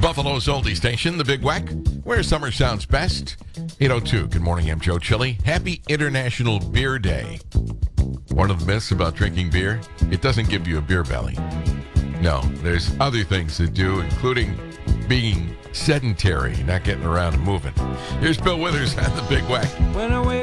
Buffalo's oldie station, the Big Whack, where summer sounds best. 8:02. Good morning, I'm Joe Chili. Happy International Beer Day. One of the myths about drinking beer, it doesn't give you a beer belly. No, there's other things that do, including being sedentary, not getting around and moving. Here's Bill Withers on the Big Whack. When I wake